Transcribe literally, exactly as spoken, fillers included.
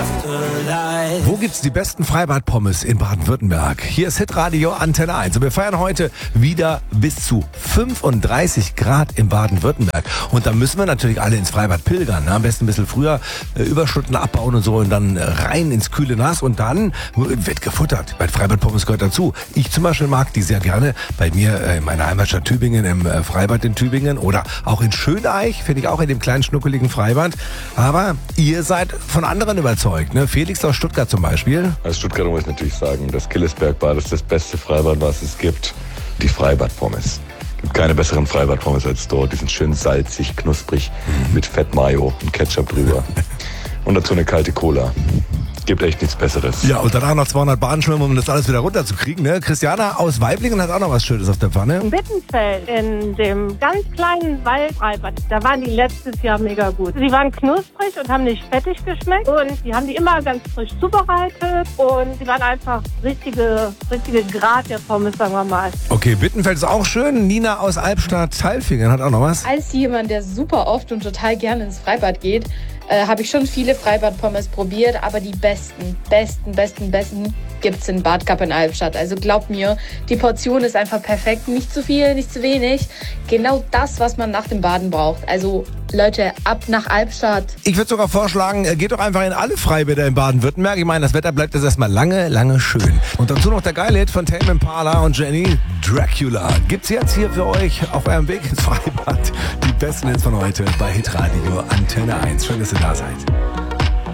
Wo gibt's die besten Freibad-Pommes in Baden-Württemberg? Hier ist Hitradio Antenne eins und wir feiern heute wieder bis zu fünfunddreißig Grad in Baden-Württemberg. Und da müssen wir natürlich alle ins Freibad pilgern. Ne? Am besten ein bisschen früher äh, Überstunden abbauen und so und dann äh, rein ins kühle Nass und dann wird gefuttert. Weil Freibad-Pommes gehört dazu. Ich zum Beispiel mag die sehr gerne. Bei mir äh, in meiner Heimatstadt Tübingen, im äh, Freibad in Tübingen oder auch in Schöneich, finde ich auch in dem kleinen schnuckeligen Freibad. Aber ihr seid von anderen überzeugt, ne? Felix aus Stuttgart zum Beispiel. Als Stuttgarter muss ich natürlich sagen, das Killesbergbad ist das beste Freibad, was es gibt. Die Freibad-Pommes. Es gibt keine besseren Freibad-Pommes als dort. Die sind schön salzig, knusprig, mhm. mit Fett-Mayo und Ketchup drüber. Und dazu eine kalte Cola. Gibt echt nichts Besseres. Ja, und danach noch zweihundert Bahnen schwimmen, um das alles wieder runterzukriegen. Ne? Christiana aus Weiblingen hat auch noch was Schönes auf der Pfanne. In Bittenfeld, in dem ganz kleinen Waldfreibad, da waren die letztes Jahr mega gut. Sie waren knusprig und haben nicht fettig geschmeckt und die haben die immer ganz frisch zubereitet und sie waren einfach richtige, richtige Grat der Pommes, sagen wir mal. Okay, Bittenfeld ist auch schön. Nina aus Albstadt-Tailfingen hat auch noch was. Als jemand, der super oft und total gerne ins Freibad geht, äh, habe ich schon viele Freibad-Pommes probiert, aber die besten, besten, besten, besten gibt's in Bad Kapp in Albstadt. Also glaubt mir, die Portion ist einfach perfekt. Nicht zu viel, nicht zu wenig. Genau das, was man nach dem Baden braucht. Also Leute, ab nach Albstadt. Ich würde sogar vorschlagen, geht doch einfach in alle Freibäder in Baden-Württemberg. Ich meine, das Wetter bleibt jetzt erstmal lange, lange schön. Und dazu noch der geile Hit von Tame Impala und Jenny, Dracula. Gibt's jetzt hier für euch auf eurem Weg ins Freibad die besten Hits von heute bei Hitradio Antenne eins. Schön, dass ihr da seid.